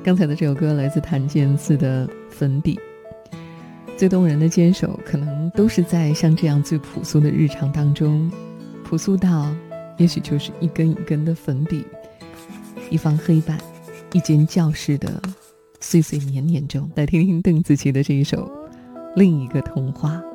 刚才的这首歌来自檀健次的《粉笔》，最动人的坚守可能都是在像这样最朴素的日常当中，朴素到也许就是一根一根的粉笔，一方黑板，一间教室的岁岁年年中。来听听邓紫棋的这一首《另一个童话》。